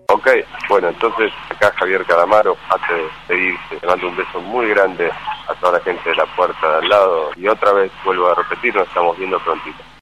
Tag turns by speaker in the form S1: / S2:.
S1: Ok, bueno, entonces acá Javier Calamaro, antes de irse, te mando un beso muy grande a toda la gente de la puerta de al lado y otra vez vuelvo a repetir, nos estamos viendo prontito.